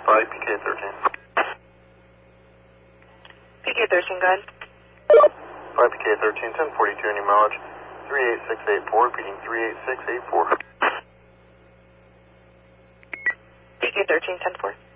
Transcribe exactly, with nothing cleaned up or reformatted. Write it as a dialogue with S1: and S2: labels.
S1: five, P K thirteen.
S2: P K thirteen, go ahead.
S1: five P K thirteen, ten forty-two, any mileage, three eight six eight four, repeating three eight six eight four.
S2: P K thirteen, ten four.